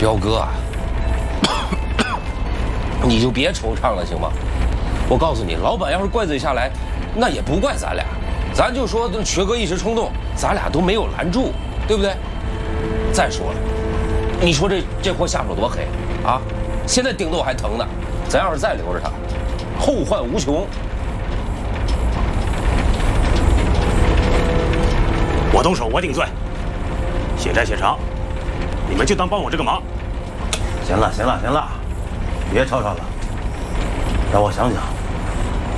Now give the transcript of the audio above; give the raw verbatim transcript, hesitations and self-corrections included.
彪哥啊，你就别惆怅了，行吗？我告诉你，老板要是怪罪下来，那也不怪咱俩，咱就说瘸哥一时冲动，咱俩都没有拦住，对不对？再说了，你说这这货下手多黑啊！现在顶斗还疼呢，咱要是再留着他，后患无穷。 我动手，我顶罪，血债血偿，你们就当帮我这个忙。 行了，行了，行了，别吵吵了，让我想想。